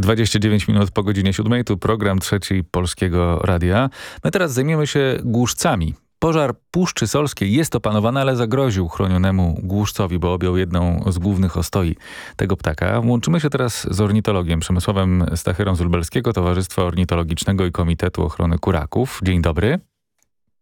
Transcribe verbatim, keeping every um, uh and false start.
dwadzieścia dziewięć minut po godzinie siódmej, tu program Trzeci Polskiego Radia. My teraz zajmiemy się głuszcami. Pożar Puszczy Solskiej jest opanowany, ale zagroził chronionemu głuszcowi, bo objął jedną z głównych ostoi tego ptaka. Łączymy się teraz z ornitologiem Przemysławem Stachyrą z Lubelskiego Towarzystwa Ornitologicznego i Komitetu Ochrony Kuraków. Dzień dobry.